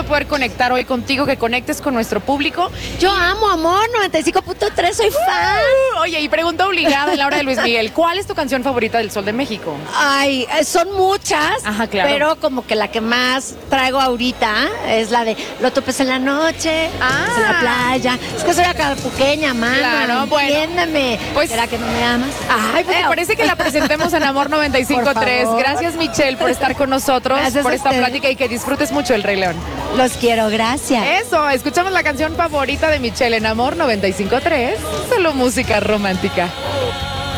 poder conectar hoy contigo, que conectes con nuestro público. Yo amo Amor 95.3, soy fan. Oye, y pregunta obligada en la hora de Luis Miguel, ¿cuál es tu canción favorita del Sol de México? Ay, son muchas, Ajá, claro. pero como que la que más traigo ahorita es la de Lo topes en la noche, en la playa. Es que soy acapulqueña, mano. Claro, bueno. Entiéndeme. Pues- ¿Será que no me amas? Ay, pues me parece que la presentemos en Amor 95.3. Por favor. Gracias, Michelle, por estar con nosotros, Gracias por a esta ustedes. plática y que disfrutes mucho el Rey León. Los quiero, gracias. Eso, escuchamos la canción favorita de Michelle en Amor 95.3. Solo música romántica.